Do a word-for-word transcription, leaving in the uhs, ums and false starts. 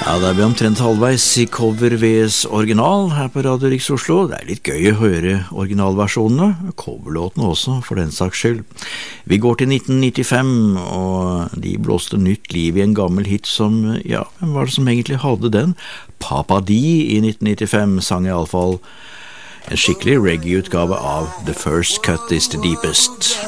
Ja, da er vi omtrent halvveis i cover vs original her på Radio Riks Oslo. Det er litt gøy å høre originalversjonene, coverlåtene også, for den saks skyld. Vi går til nitten nittifem, og de blåste nytt liv i en gammel hit som, ja, hvem var det som egentlig hadde den? Papa D i nitten nittifem sang i alle fall en skikkelig reggae-utgave av The First Cut is the Deepest.